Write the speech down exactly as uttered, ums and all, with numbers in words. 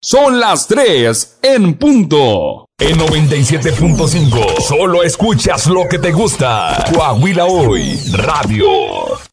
Son las tres en punto. En noventa y siete punto cinco, solo escuchas lo que te gusta. Coahuila Hoy Radio.